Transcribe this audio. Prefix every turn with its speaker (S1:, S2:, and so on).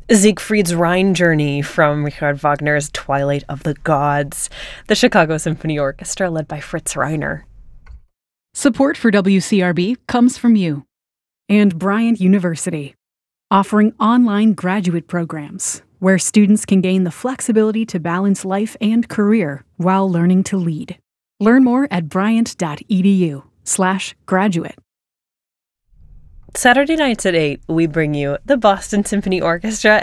S1: Siegfried's Rhine Journey from Richard Wagner's Twilight of the Gods. The Chicago Symphony Orchestra, led by Fritz Reiner.
S2: Support for WCRB comes from you and Bryant University, offering online graduate programs where students can gain the flexibility to balance life and career while learning to lead. Learn more at bryant.edu/graduate.
S1: Saturday nights at 8, we bring you the Boston Symphony Orchestra